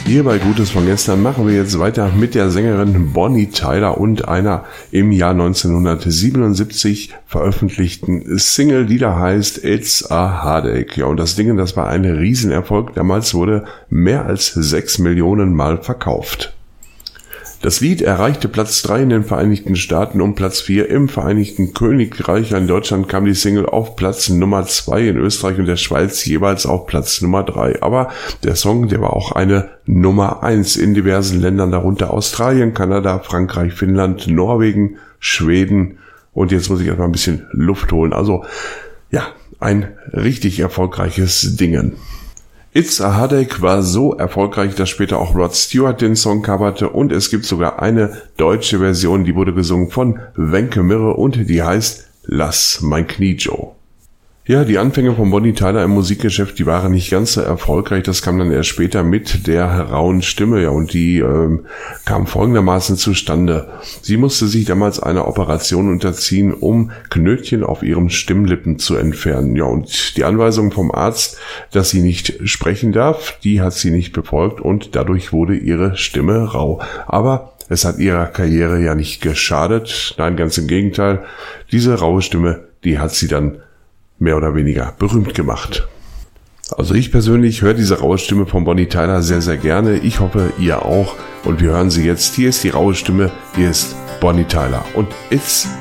Hier bei Gutes von gestern machen wir jetzt weiter mit der Sängerin Bonnie Tyler und einer im Jahr 1977 veröffentlichten Single, die da heißt It's a Heartache. Ja, und das Ding, das war ein Riesenerfolg. Damals wurde mehr als 6 Millionen Mal verkauft. Das Lied erreichte Platz 3 in den Vereinigten Staaten und Platz 4 im Vereinigten Königreich. In Deutschland kam die Single auf Platz Nummer 2, in Österreich und der Schweiz jeweils auf Platz Nummer 3. Aber der Song, der war auch eine Nummer 1 in diversen Ländern, darunter Australien, Kanada, Frankreich, Finnland, Norwegen, Schweden. Und jetzt muss ich erstmal ein bisschen Luft holen. Also, ja, ein richtig erfolgreiches Dingen. It's a Heartache war so erfolgreich, dass später auch Rod Stewart den Song coverte und es gibt sogar eine deutsche Version, die wurde gesungen von Wenke Mirre und die heißt Lass mein Knie Joe. Ja, die Anfänge von Bonnie Tyler im Musikgeschäft, die waren nicht ganz so erfolgreich. Das kam dann erst später mit der rauen Stimme, ja, und die kam folgendermaßen zustande. Sie musste sich damals einer Operation unterziehen, um Knötchen auf ihren Stimmlippen zu entfernen. Ja, und die Anweisung vom Arzt, dass sie nicht sprechen darf, die hat sie nicht befolgt und dadurch wurde ihre Stimme rau. Aber es hat ihrer Karriere ja nicht geschadet. Nein, ganz im Gegenteil. Diese raue Stimme, die hat sie dann mehr oder weniger berühmt gemacht. Also ich persönlich höre diese raue Stimme von Bonnie Tyler sehr, sehr gerne. Ich hoffe, ihr auch. Und wir hören sie jetzt. Hier ist die raue Stimme. Hier ist Bonnie Tyler. Und It's